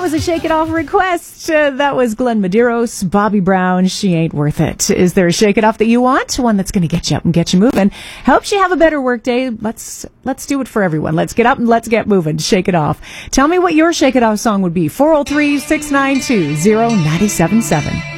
was a Shake It Off request. That was Glenn Medeiros, Bobby Brown, She Ain't Worth It. Is there a Shake It Off that you want? One that's going to get you up and get you moving. Helps you have a better work day. Let's do it for everyone. Let's get up and let's get moving. Shake it off. Tell me what your Shake It Off song would be. 403-692-0977.